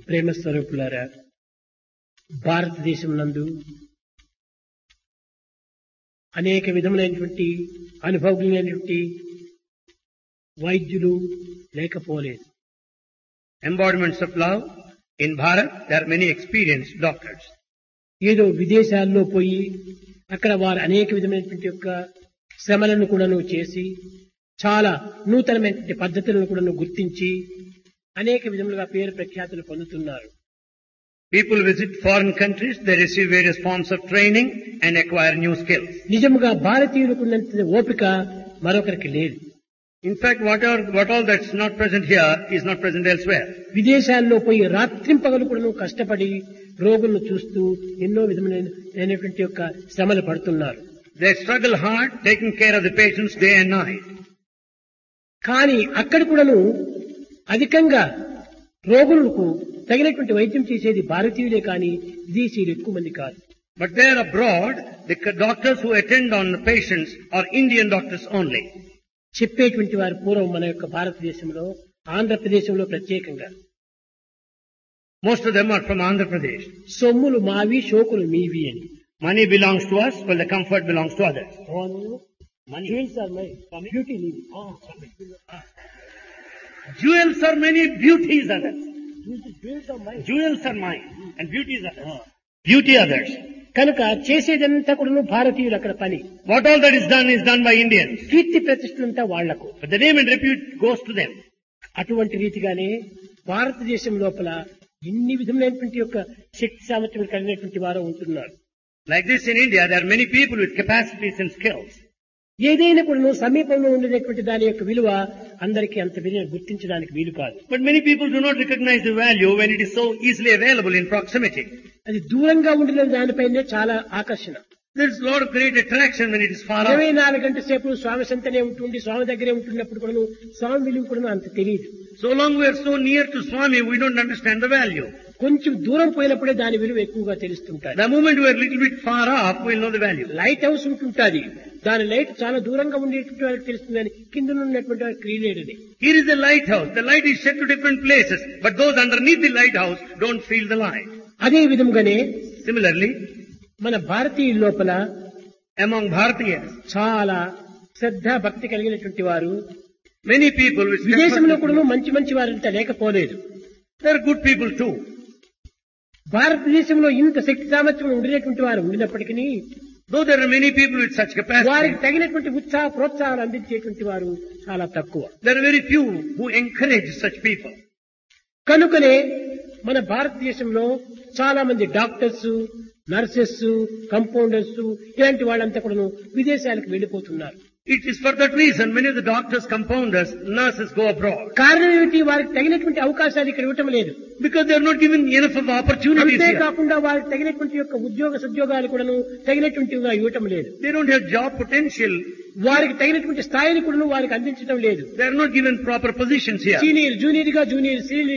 ప్రేమ స్వరూపులారా, భారతదేశం నందు అనేక విధములైనటువంటి అనుభవజ్ఞులైనటువంటి వైద్యులు లేకపోలేదు. Embodiments of love. In Bharat, there are many experienced doctors. ఏదో విదేశాల్లో పోయి అక్కడ వారు అనేక విధమైనటువంటి యొక్క శ్రమలను కూడాను చేసి చాలా నూతనమైనటువంటి పద్ధతులను కూడాను గుర్తించి అనేక విధములుగా పేరు ప్రఖ్యాతులు పొందుతున్నారు. People visit foreign countries, they receive various forms of training and acquire new skills. నిజముగా భారతీయులకు ఉన్నంత ఓపిక మరొకరికి లేదు. In fact, what all that's not present here is not present elsewhere. విదేశాల్లో పోయి రాత్రింపగలు కూడాను కష్టపడి రోగులను చూస్తూ ఎన్నో విధమైనటువంటి యొక్క శ్రమలు పడుతున్నారు. They struggle hard, taking care of the patients day and night. కానీ అక్కడ కూడాను అధికంగా రోగులకు తగినటువంటి వైద్యం చేసేది భారతీయులే కానీ విదేశీయులు ఎక్కువ మంది కాదు. But there abroad, the doctors who attend on the patients are Indian doctors only. చెప్పేటువంటి వారు పూర్వం మన యొక్క భారతదేశంలో ఆంధ్రప్రదేశంలో ప్రత్యేకంగా Most of them are from Andhra Pradesh. సొమ్ములు మావి షోకులు మీవి అని. Money belongs to us, while the comfort belongs to others. Jewels are mine, beauty నీవి. Jewels are many, beauties others. Jewels are mine. Jewels are mine, and beauties others. Beauty others. కనుక చేసేదంతా కూడా భారతీయులు అక్కడ పని. What all that is done by Indians. కీర్తి ప్రతిష్టలంతా వాళ్లకు. But the name and repute goes to them. అటువంటి రీతిగానే భారతదేశం లోపల ఎన్ని విధములైనటువంటి యొక్క శక్తి సామర్థ్యం కలిగినటువంటి వారు ఉంటున్నారు. Like this in India, there are many people with capacities and skills. ఏదైనా కూడా సమీపంలో ఉండేటువంటి దాని యొక్క విలువ అందరికీ అంత గుర్తించడానికి వీలు కాదు. But many people do not recognize the value when it is so easily available in proximity. అది దూరంగా ఉండిన దానిపైనే చాలా ఆకర్షణ. There is a lot of great attraction when it is far off. 24 గంటల సేపు స్వామి సంతనే ఉంటుంది, స్వామి దగ్గరే ఉంటున్నప్పుడు కూడా స్వామి విలువ కూడా అంత తెలియదు. So long we are so near to Swami, we don't understand the value. కొంచెం దూరం పోయినప్పుడే దాని విలువ ఎక్కువగా తెలుస్తుంటాయి. The moment we are a little bit far off, we will know the value. Light house ఉంటుంటుంది, దాని లైట్ చాలా దూరంగా ఉండేటువంటి వాళ్ళకి తెలుస్తుందని కింద ఉన్నటువంటి వాళ్ళకి క్రియలేడని. Here is the lighthouse. The light is shed to different places, but those underneath the lighthouse don't feel the light. అదే విధంగానే Similarly, మన భారతీయుల లోపల among Bharatiyas, చాలా శ్రద్ధ భక్తి కలిగినటువంటి వారు many people with విదేశంలో కూడా మంచి మంచి వారంతా లేకపోలేదు. there are good people too. భారతదేశంలో ఇంత శక్తి సామర్థ్యం ఉండేటువంటి వారు ఉండినప్పటికీ Though there are many people with such capacity, వారికి తగినటువంటి ఉత్సాహ ప్రోత్సాహాలు అందించేటువంటి వారు చాలా తక్కువ. there are very few who encourage such people. కనుకనే మన భారతదేశంలో చాలా మంది డాక్టర్స్, నర్సెస్, కంపౌండర్స్ ఇలాంటి వాళ్ళంతా కూడా విదేశాలకు వెళ్లిపోతున్నారు. It is for that reason many of the doctors, compounders, nurses go abroad. కారణం ఏమిటి? వారికి తగినటువంటి అవకాశాలు ఇక్కడ ఇవ్వటం లేదు. Because they are not given enough of opportunities here. అంతేకాకుండా వారికి తగినటువంటి యొక్క ఉద్యోగ సద్యోగాలు కూడా తగినటువంటివిగా ఇవ్వటం లేదు. They don't have job potential. వారికి తగినటువంటి స్థాయిని కూడా వారికి అందించడం లేదు. They are not given proper positions here. Senior junior గా, జూనియర్ సీనియర్